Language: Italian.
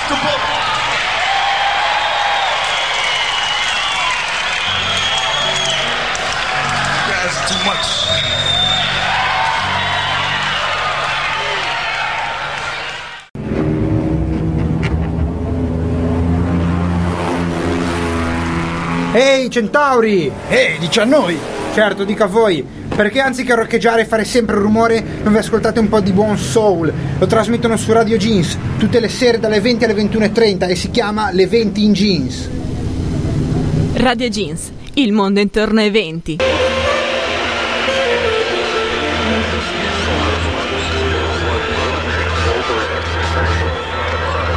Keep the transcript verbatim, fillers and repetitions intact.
comfortable. You guys are too much. Ehi centauri! Ehi, dici a noi! Certo, dica a voi, perché anziché roccheggiare e fare sempre rumore non vi ascoltate un po' di buon soul? Lo trasmettono su Radio Jeans tutte le sere dalle venti alle ventuno e trenta e si chiama Le venti in Jeans. Radio Jeans, il mondo intorno ai venti.